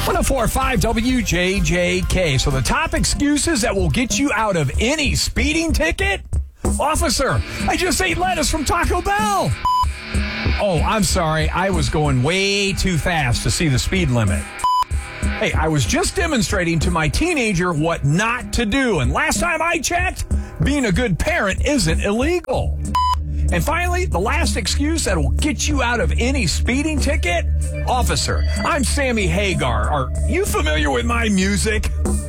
1045 WJJK. So the top excuses that will get you out of any speeding ticket? Officer, I just ate lettuce from Taco Bell. Oh, I'm sorry. I was going way too fast to see the speed limit. Hey, I was just demonstrating to my teenager what not to do. And last time I checked, being a good parent isn't illegal. And finally, the last excuse that will get you out of any speeding ticket? Officer, I'm Sammy Hagar. Are you familiar with my music?